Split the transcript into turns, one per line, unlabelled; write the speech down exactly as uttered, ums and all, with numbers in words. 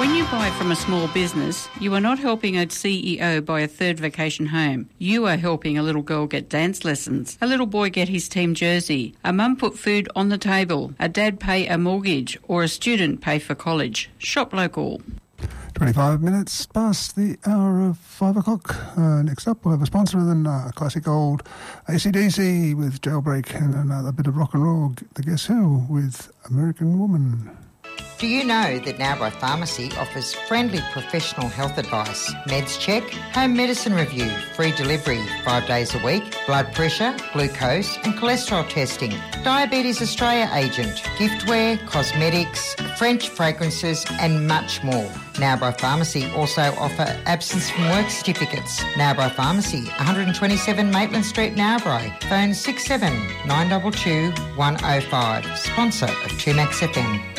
When you buy from a small business, you are not helping a C E O buy a third vacation home. You are helping a little girl get dance lessons, a little boy get his team jersey, a mum put food on the table, a dad pay a mortgage, or a student pay for college. Shop local.
twenty-five minutes past the hour of five o'clock. Uh, next up, we'll have a sponsor and then uh, classic old A C D C with Jailbreak and another bit of rock and roll. The Guess Who with American Woman.
Do you know that Narrabri Pharmacy offers friendly professional health advice, meds check, home medicine review, free delivery five days a week, blood pressure, glucose and cholesterol testing, Diabetes Australia agent, giftware, cosmetics, French fragrances and much more. Narrabri Pharmacy also offer absence from work certificates. Narrabri Pharmacy, one twenty-seven Maitland Street, Narrabri. Phone six seven nine two two one oh five. Sponsor of two Max F M.